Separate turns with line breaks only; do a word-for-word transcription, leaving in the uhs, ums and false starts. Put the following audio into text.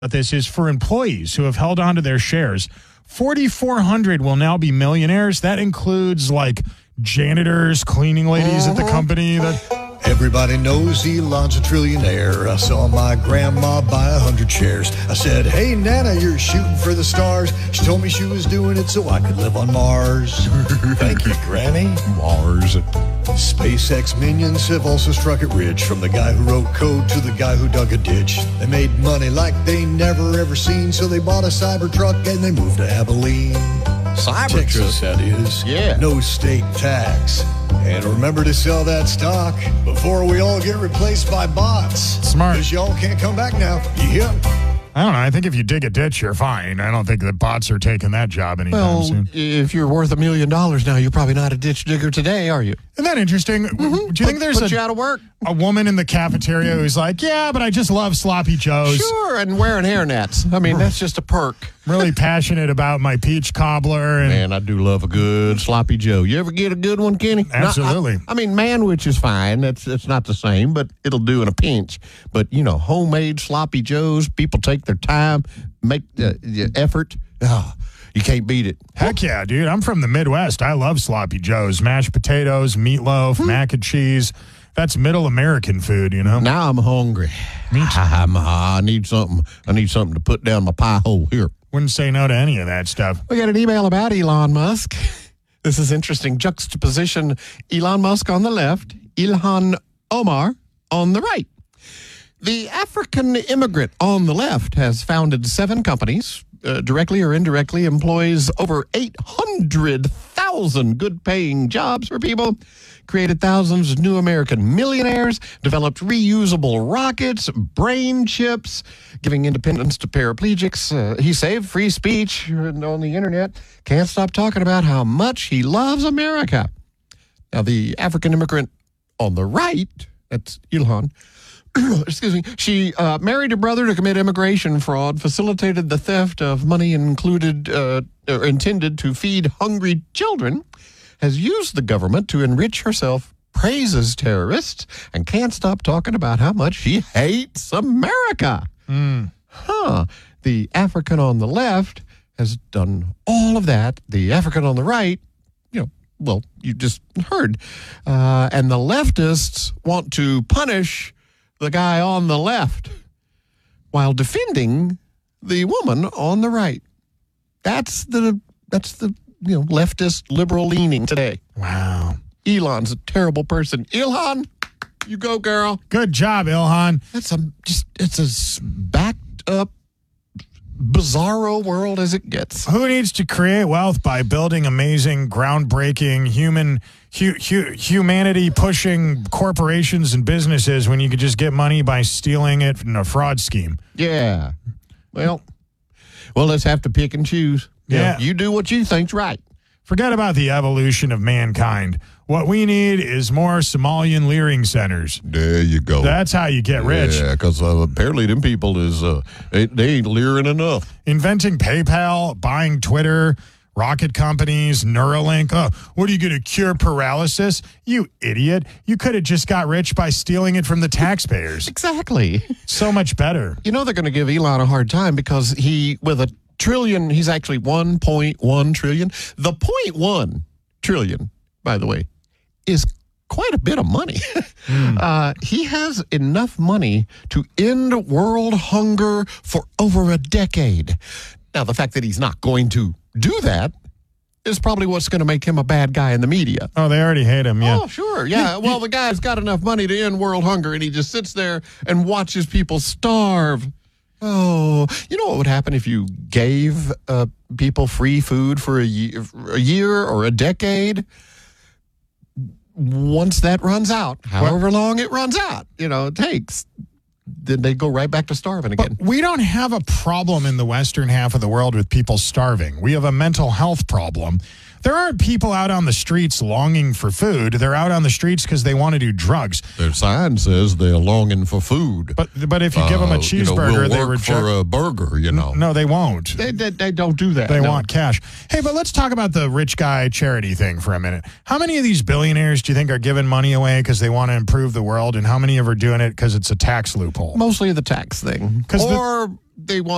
But this is for employees who have held on to their shares. forty-four hundred will now be millionaires. That includes like janitors, cleaning ladies at the company. That
Everybody knows Elon's a trillionaire. I saw my grandma buy a hundred shares. I said, hey, Nana, you're shooting for the stars. She told me she was doing it so I could live on Mars. Thank you, Granny.
Mars.
SpaceX minions have also struck it rich. From the guy who wrote code to the guy who dug a ditch. They made money like they never ever seen. So they bought a Cybertruck and they moved to Abilene.
Cybertruck.
Texas, that is.
Yeah.
No state tax. And remember to sell that stock before we all get replaced by bots.
Smart.
Because y'all can't come back now. Yeah.
I don't know. I think if you dig a ditch, you're fine. I don't think that bots are taking that job anytime
Well,
soon.
if you're worth a million dollars now, you're probably not a ditch digger today, are you?
Isn't that interesting?
Mm-hmm.
Do you think there's
Put
a,
you out of work?
a woman in the cafeteria who's like, yeah, but I just love sloppy joes.
Sure, and wearing hairnets. I mean, that's just a perk.
I'm really passionate about my peach cobbler. And
Man, I do love a good sloppy Joe. You ever get a good one, Kenny?
Absolutely.
No, I, I mean, manwich is fine. That's it's not the same, but it'll do in a pinch. But, you know, homemade sloppy Joes, people take their time, make the, the effort. Oh, you can't beat it.
Heck yeah, dude. I'm from the Midwest. I love sloppy joes, mashed potatoes, meatloaf,
Hmm.
mac and cheese. That's middle American food, you know?
Now I'm hungry.
Me too.
I'm, I need something. I need something to put down my pie hole here.
Wouldn't say no to any of that stuff.
We got an email about Elon Musk. This is interesting. Juxtaposition Elon Musk on the left, Ilhan Omar on the right. The African immigrant on the left has founded seven companies, uh, directly or indirectly employs over eight hundred thousand good-paying jobs for people, created thousands of new American millionaires, developed reusable rockets, brain chips, giving independence to paraplegics. Uh, he saved free speech on the internet. Can't stop talking about how much he loves America. Now, the African immigrant on the right, that's Ilhan, excuse me, she uh, married her brother to commit immigration fraud, facilitated the theft of money included uh, or intended to feed hungry children, has used the government to enrich herself, praises terrorists, and can't stop talking about how much she hates America.
Mm.
Huh. The African on the left has done all of that. The African on the right, you know, well, you just heard. Uh, and the leftists want to punish the guy on the left while defending the woman on the right. That's the that's the you know leftist liberal leaning today.
Wow.
Elon's a terrible person. Elon, you go, girl.
Good job, Ilhan.
That's a just it's as backed up bizarro world as it gets.
Who needs to create wealth by building amazing, groundbreaking, human, hu- hu- humanity-pushing corporations and businesses when you could just get money by stealing it in a fraud scheme?
Yeah. Well, well, let's have to pick and choose. You know,
Yeah.
you do what you think's right.
Forget about the evolution of mankind. What we need is more Somalian leering centers.
There you go.
That's how you get rich.
Yeah, because uh, apparently them people is uh, they, they ain't leering enough.
Inventing PayPal, buying Twitter, rocket companies, Neuralink. Oh, what are you going to cure paralysis? You idiot. You could have just got rich by stealing it from the taxpayers.
Exactly.
So much better.
You know they're going to give Elon a hard time because he, with a trillion, he's actually one point one trillion. The point one trillion, by the way, is quite a bit of money. mm. uh, he has enough money to end world hunger for over a decade. Now, the fact that he's not going to do that is probably what's going to make him a bad guy in the media.
Oh, they already hate him, yeah.
Oh, sure. Yeah. Well, the guy's got enough money to end world hunger, and he just sits there and watches people starve. Oh, you know what would happen if you gave uh, people free food for a year, a year or a decade? Once that runs out, however long it runs out, you know, it takes, then they go right back to starving again.
But we don't have a problem in the western half of the world with people starving. We have a mental health problem. There aren't people out on the streets longing for food. They're out on the streets because they want to do drugs.
Their sign says they're longing for food.
But but if you give them a
Uh,
cheeseburger,
you know, we'll
they
work
reject.
for a burger, you know.
No, they won't.
They, they, they don't do that.
They
no.
want cash. Hey, but let's talk about the rich guy charity thing for a minute. How many of these billionaires do you think are giving money away because they want to improve the world, and how many of them are doing it because it's a tax loophole?
Mostly the tax thing.
'Cause the-
Or they want